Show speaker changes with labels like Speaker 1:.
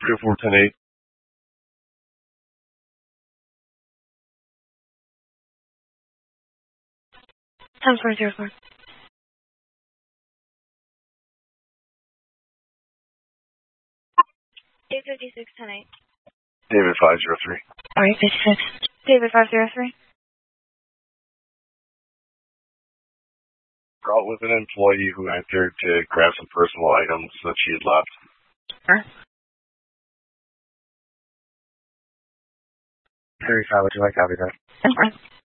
Speaker 1: 3410-8.
Speaker 2: 10-404. David 5610-8.
Speaker 1: David 503.
Speaker 2: Alright, 56. David 503.
Speaker 1: Brought with an employee who entered to grab some personal items that she had left.
Speaker 2: Sure.
Speaker 3: Terry, how would you like to have it?